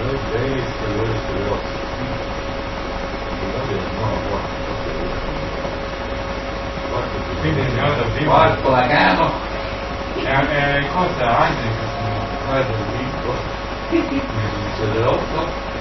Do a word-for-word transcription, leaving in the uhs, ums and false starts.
lei esteriore esteriore quindi il signore da prima Porco la cano. è, è cosa anche che sono ah, è del vinco, c'è l'otto